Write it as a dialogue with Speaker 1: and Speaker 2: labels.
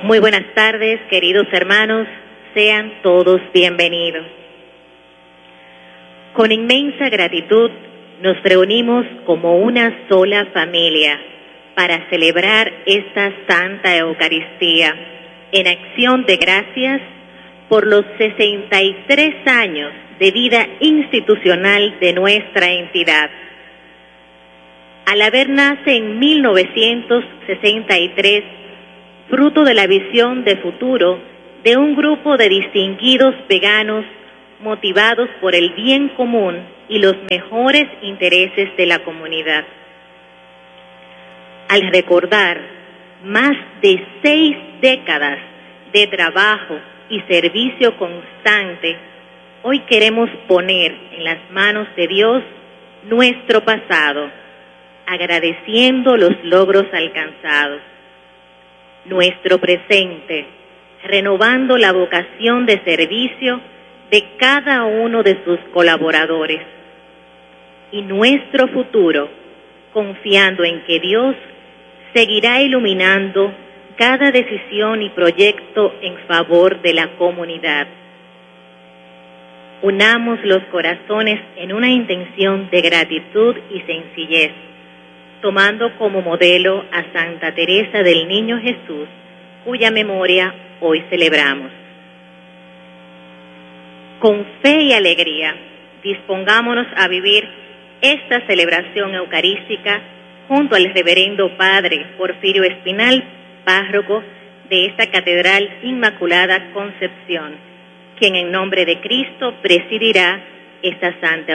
Speaker 1: Muy buenas tardes, queridos hermanos, sean todos bienvenidos. Con inmensa gratitud nos reunimos como una sola familia para celebrar esta Santa Eucaristía en acción de gracias por los 63 años de vida institucional de nuestra entidad. Al haber nace en 1963, fruto de la visión de futuro de un grupo de distinguidos veganos motivados por el bien común y los mejores intereses de la comunidad. Al recordar más de 6 décadas de trabajo y servicio constante, hoy queremos poner en las manos de Dios nuestro pasado, agradeciendo los logros alcanzados, nuestro presente, renovando la vocación de servicio de cada uno de sus colaboradores, y nuestro futuro, confiando en que Dios seguirá iluminando cada decisión y proyecto en favor de la comunidad. Unamos los corazones en una intención de gratitud y sencillez, tomando como modelo a Santa Teresa del Niño Jesús, cuya memoria hoy celebramos. Con fe y alegría, dispongámonos a vivir esta celebración eucarística junto al Reverendo Padre Porfirio Espinal, párroco de esta Catedral Inmaculada Concepción, quien en nombre de Cristo presidirá esta Santa